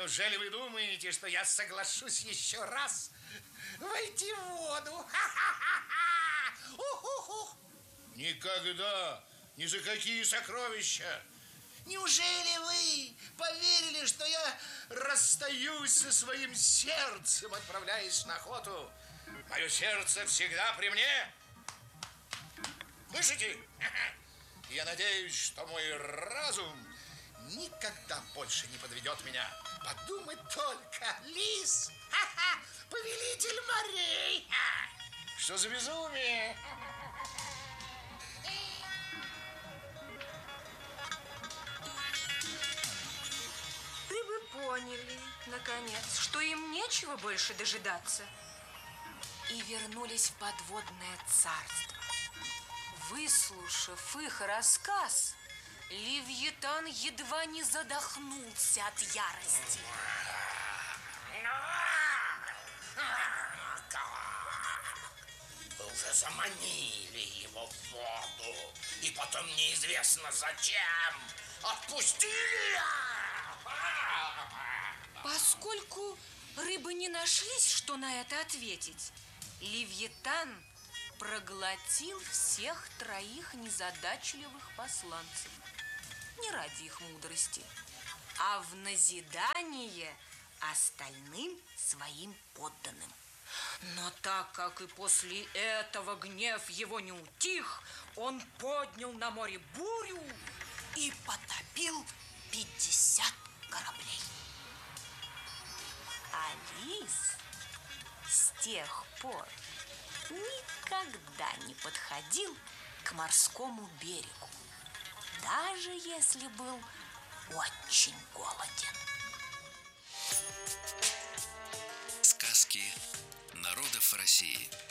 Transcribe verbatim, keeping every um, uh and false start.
неужели вы думаете, что я соглашусь еще раз войти в воду? Никогда, ни за какие сокровища. Неужели вы поверили, что я расстаюсь со своим сердцем, отправляясь на охоту? Мое сердце всегда при мне. Слышите? Я надеюсь, что мой разум никогда больше не подведет меня. Подумать только, лис, повелитель морей. Что за безумие? Ты бы поняли, наконец, что им нечего больше дожидаться. И вернулись в подводное царство. Выслушав их рассказ, Левьетан едва не задохнулся от ярости. Вы уже заманили его в воду, и потом неизвестно зачем отпустили. Поскольку рыбы не нашлись, что на это ответить, Левьетан проглотил всех троих незадачливых посланцев. Не ради их мудрости, а в назидание остальным своим подданным. Но так как и после этого гнев его не утих, он поднял на море бурю и потопил пятьдесят кораблей. А лис с тех пор никогда не подходил к морскому берегу, даже если был очень голоден. Сказки народов России.